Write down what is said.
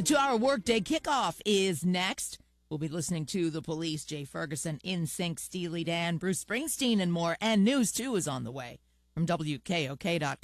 The 2-hour workday kickoff is next. We'll be listening to The Police, Jay Ferguson, NSYNC, Steely Dan, Bruce Springsteen, and more. And news, too, is on the way from WKOK.com.